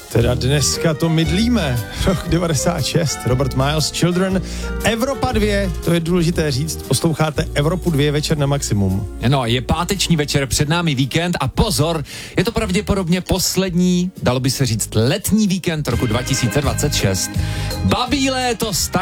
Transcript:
Teda dneska to mydlíme. Rok 96, Robert Miles, Children, Evropa 2, to je důležité říct, posloucháte Evropu 2 večer na maximum. No, je páteční večer, před námi víkend a pozor, je to pravděpodobně poslední, dalo by se říct, letní víkend roku 2026. Babí léto,